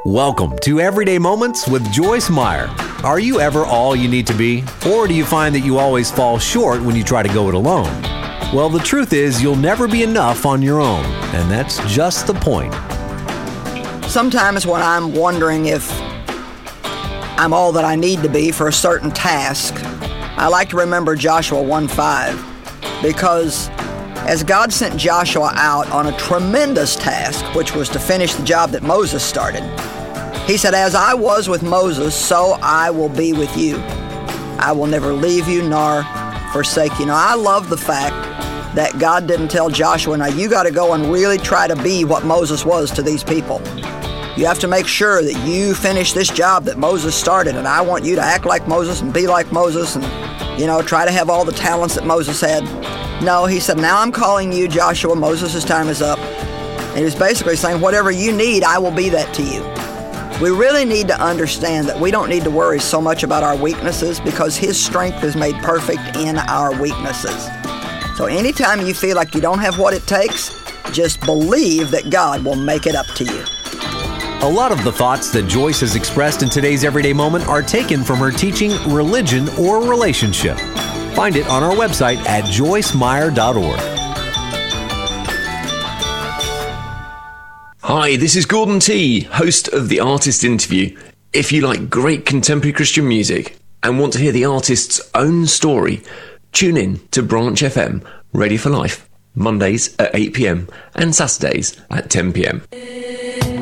Welcome to Everyday Moments with Joyce Meyer. Are you ever all you need to be? Or do you find that you always fall short when you try to go it alone? Well, the truth is you'll never be enough on your own, and that's just the point. Sometimes when I'm wondering if I'm all that I need to be for a certain task, I like to remember Joshua 1:5, because as God sent Joshua out on a tremendous task, which was to finish the job that Moses started, he said, "As I was with Moses, so I will be with you. I will never leave you nor forsake you." Now, I love the fact that God didn't tell Joshua, "Now you got to go and really try to be what Moses was to these people. You have to make sure that you finish this job that Moses started, and I want you to act like Moses and be like Moses and, try to have all the talents that Moses had." No, he said, "Now I'm calling you, Joshua. Moses' time is up." And he was basically saying, whatever you need, I will be that to you. We really need to understand that we don't need to worry so much about our weaknesses, because His strength is made perfect in our weaknesses. So anytime you feel like you don't have what it takes, just believe that God will make it up to you. A lot of the thoughts that Joyce has expressed in today's Everyday Moment are taken from her teaching, Religion or Relationship. Find it on our website at joycemeyer.org. Hi, this is Gordon T, host of The Artist Interview. If you like great contemporary Christian music and want to hear the artist's own story, tune in to Branch FM, Ready for Life, Mondays at 8 p.m. and Saturdays at 10 p.m.